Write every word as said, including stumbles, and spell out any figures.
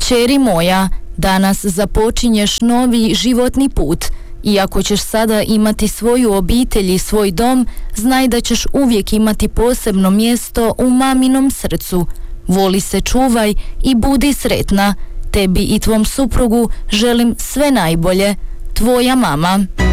Kćeri moja, danas započinješ novi životni put. Iako ćeš sada imati svoju obitelj i svoj dom, znaj da ćeš uvijek imati posebno mjesto u maminom srcu. Voli se, čuvaj i budi sretna. Tebi i tvom suprugu želim sve najbolje. Tvoja mama.